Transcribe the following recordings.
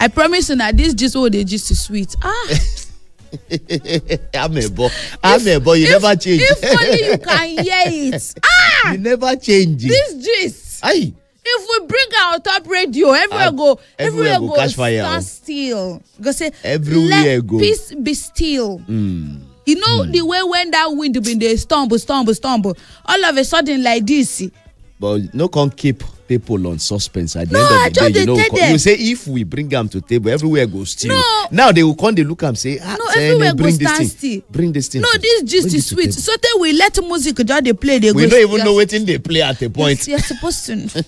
I promise you that this just what they just is sweet. I'm a boy. You never change. If only you can hear it. You never change. This gist. Aye. If we bring our top radio, everywhere go catch fire. stand still. Go say everywhere let go. Peace be still. You know the way when that wind been they stumble. All of a sudden like this. But no can keep people on suspense at the end of the day. You say if we bring them to table, everywhere goes still. No. Now they will come, they look and say, everywhere bring go this still. thing. Bring this thing. No, this gist is sweet. So then we let music just they play. We don't even know what they play at the point. You're supposed to.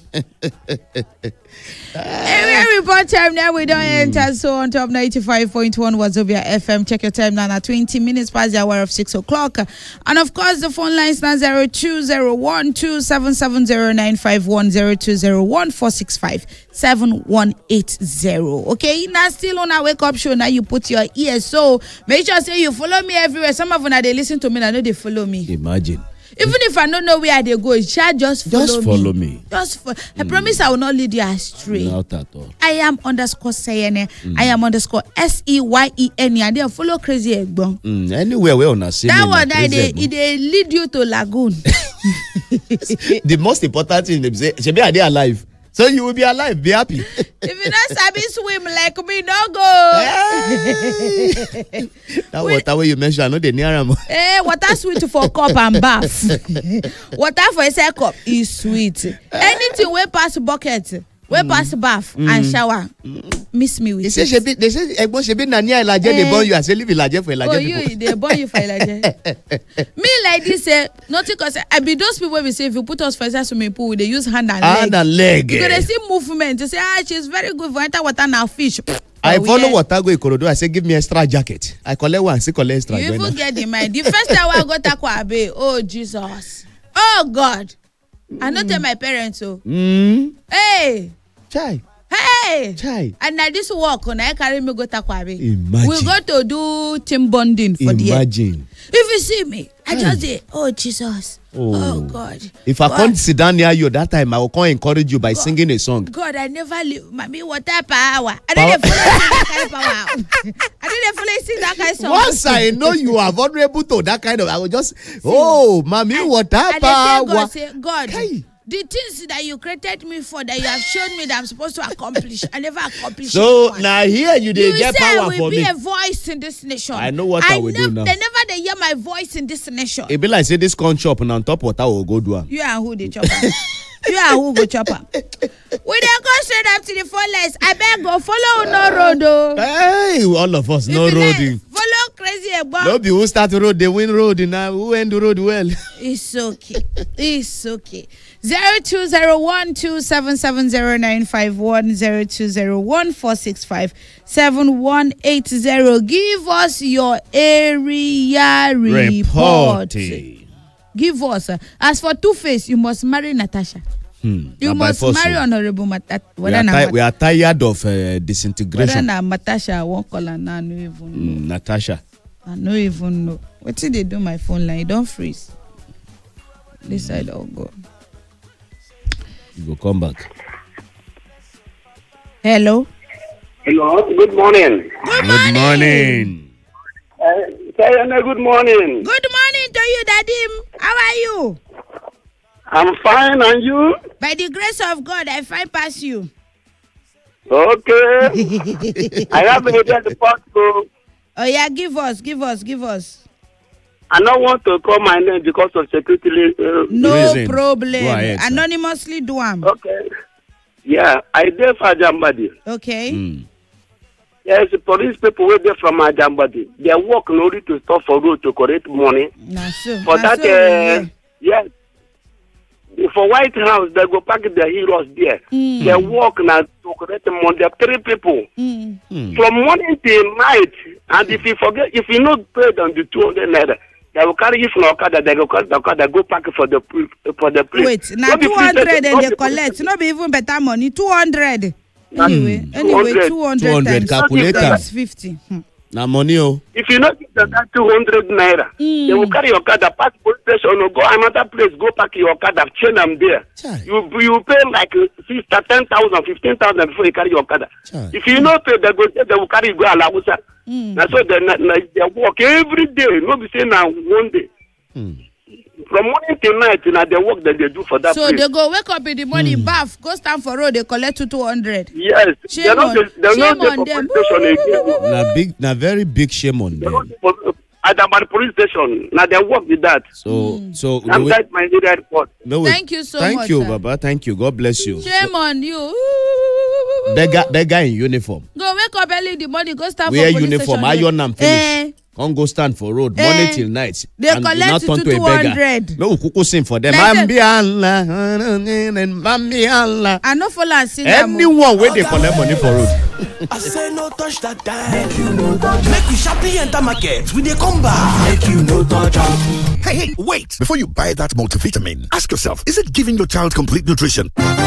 Every report time now we don't enter. So on top 95.1 Wazobia FM. Check your time now at 20 minutes past the hour of 6 o'clock. And of course the phone lines now 0201277095102014657180. Okay, now still on our wake up show. Now you put your ears. So make sure say you follow me everywhere. Some of them they listen to me, I know they follow me. Imagine. Even if I don't know where they go, just follow me. I promise I will not lead you astray. Not at all. I am _Seyene. I am _SEYEN. And they follow crazy egbon. Anywhere we on a that one they lead you to lagoon. The most important thing they say, Shebi, are they alive? So you will be alive, be happy. If you not sabi swim like me, no go. That water where you mentioned, I know they near them. Water sweet for cup and bath. Water for a cup is sweet. Anything we pass bucket, we pass bath and shower. Miss me with they say Egbon Shebi na near Ilaje, they born you as a live Ilaje for Ilaje. Oh, you they born you for Ilaje. Me like this, nothing cause I be those people we say if you put us for a swimming pool, they use hand and leg. Because they see movement. They say she's very good for enter water now fish. I follow water go Ikorodu. I say give me extra jacket. I collect one, say collect extra. You even get the mind. The first time I go to Akwa, oh Jesus, oh God, I not tell my parents so. Hey, chai. Hey, chai. And now this walk when I carry me go to Akwa. Imagine. We go to do team bonding for the year. Imagine. If you see me, I just say, oh Jesus, oh God. If I can't sit down near you that time, I will come encourage you by singing a song. God, I never leave. Mommy, water power. I didn't follow that kind of power. I didn't follow sing that kind of song. Once I know you are vulnerable to that kind of, I will just, mommy, water power. God. Hey. The things that you created me for, that you have shown me that I'm supposed to accomplish, I never accomplished. So now here you get power for me. You say I will be a voice in this nation. I know what I will do now. They never hear my voice in this nation. It be like say this corn chop and on top what I will go do. You are who the chopper. You are who go chopper. We don't go straight up to the phone lines. I beg go follow no road. Hey, all of us no roading. Follow crazy about. No be who start the road, they win road now. Who end the road well? It's okay. It's okay. 0201277095102014657180. Give us your area report. Give us. As for Two-Face, you must marry Natasha. You must marry Honorable Natasha. We are tired of disintegration. Whether Natasha, I won't call her now. I don't even know. Natasha. I don't even know. What did they do my phone line? Don't freeze. This side I'll go. You will come back. Hello. Hello. Good morning. Good morning. Good morning. Good morning to you, Dadim. How are you? I'm fine, and you? By the grace of God, I find past you. Okay. I have a report to. Oh yeah, give us. I don't want to call my name because of security no reason. problem. Go ahead, anonymously do them. Okay. Yeah, I did for Ajambadi. Okay. Yes, police people were there from Ajambadi. They work in order to stop for road to collect money. For that, yes. For White House, they go pack their heroes there. They work now to collect money. There are 3 people. From morning till night. And if you forget, if you not pay them the 200 naira, they will carry you from Okada. They go carry the Okada, go pack for the place. Wait, now 200 and they collect. Not be even better money. 200. Anyway, 200 calculator. times 50. Na money oh. If you not give them that 200 naira, they will carry your car, pass police station, or go another place, go park your car, chain them there. You pay like 10,000, 15,000 before you carry your car. If you not pay, they will carry you go Alabusa. That's why they work every day. No be saying now one day. From morning till night, the work that they do for that. So place. They go wake up in the morning, bath, go stand for road, they collect 200. Yes, shame on them. Na very big shame on them. At the police station, now they work with that. So that's my report. Thank you so much. Thank you, Baba. Thank you. God bless you. Shame on you. That guy in uniform. Go wake up early in the morning, go stand for police uniform. Station. Wear uniform. Iron and finish. Can't go stand for road morning till night. They collect 200. No, kuku sing for them. I no follow and sing. Anyone where they collect money for road. I say no touch that time. Make you no touch. Make we sharply enter market. We dey come back. Make you no touch. Hey, wait! Before you buy that multivitamin, ask yourself: is it giving your child complete nutrition?